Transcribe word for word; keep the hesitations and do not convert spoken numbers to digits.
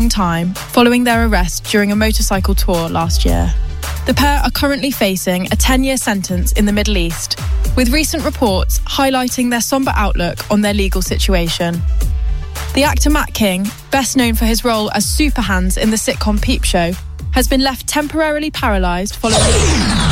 long time following their arrest during a motorcycle tour last year. The pair are currently facing a ten-year sentence in the Middle East, with recent reports highlighting their sombre outlook on their legal situation. The actor Matt King, best known for his role as Superhands in the sitcom Peep Show, has been left temporarily paralysed following...